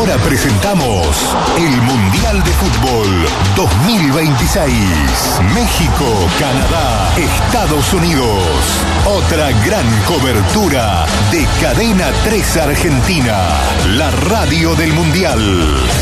Argentina presentamos el Mundial de Fútbol 2026. México, Canadá, Estados Unidos. Otra gran cobertura de Cadena 3 Argentina, la radio del Mundial.